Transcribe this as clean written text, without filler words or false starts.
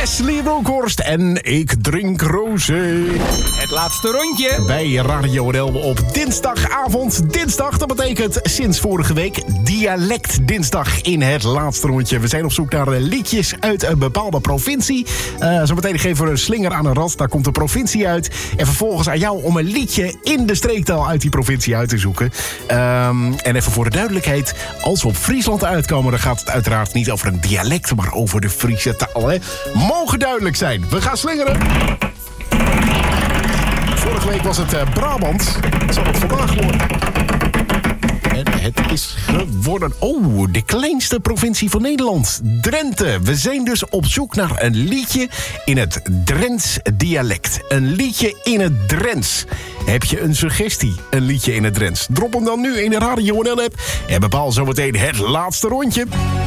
Wesley Bronkhorst en Ik drink rosé. Het laatste rondje. Bij Radio NL op dinsdagavond. Dinsdag, dat betekent sinds vorige week dialectdinsdag in het laatste rondje. We zijn op zoek naar liedjes uit een bepaalde provincie. Zometeen geven we een slinger aan een rat. Daar komt de provincie uit. En vervolgens aan jou om een liedje in de streektaal uit die provincie uit te zoeken. En even voor de duidelijkheid. Als we op Friesland uitkomen, dan gaat het uiteraard niet over een dialect, maar over de Friese taal. Hè? Mogen duidelijk zijn. We gaan slingeren. Vorige week was het Brabant. Zal het vandaag worden? En het is geworden... de kleinste provincie van Nederland. Drenthe. We zijn dus op zoek naar een liedje in het Drents dialect. Een liedje in het Drents. Heb je een suggestie? Een liedje in het Drents? Drop hem dan nu in de Radio NL app en bepaal zometeen het laatste rondje.